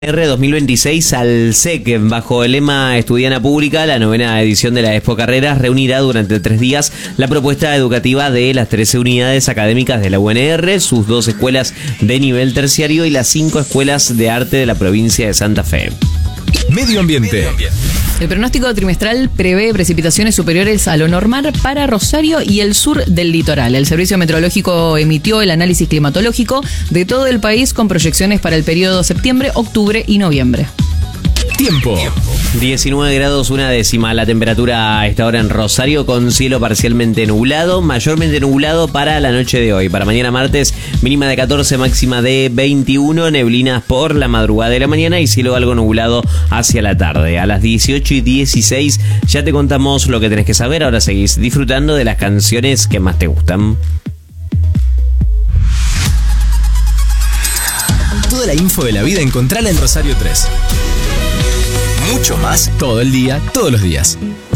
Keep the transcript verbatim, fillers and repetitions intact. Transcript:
R dos mil veintiséis al S E C, bajo el lema Estudiana Pública, la novena edición de la Expo Carreras reunirá durante tres días la propuesta educativa de las trece unidades académicas de la U N R, sus dos escuelas de nivel terciario y las cinco escuelas de arte de la provincia de Santa Fe. Medio ambiente. El pronóstico trimestral prevé precipitaciones superiores a lo normal para Rosario y el sur del litoral. El Servicio Meteorológico emitió el análisis climatológico de todo el país con proyecciones para el periodo septiembre, octubre y noviembre. Tiempo. diecinueve grados una décima la temperatura a esta hora en Rosario, con cielo parcialmente nublado, mayormente nublado para la noche de hoy. Para mañana martes, mínima de catorce, máxima de veintiuno, neblinas por la madrugada de la mañana y cielo algo nublado hacia la tarde. A las dieciocho y dieciséis ya te contamos lo que tenés que saber. Ahora seguís disfrutando de las canciones que más te gustan. Toda la info de la vida encontrala en Rosario tres. Mucho más todo el día, todos los días.